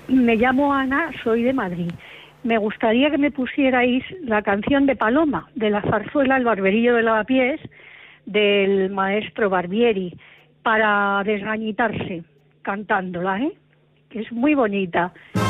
Me llamo Ana, soy de Madrid. Me gustaría que me pusierais la canción de Paloma, de la zarzuela El barberillo de Lavapiés, del maestro Barbieri, para desgañitarse cantándola, que es muy bonita.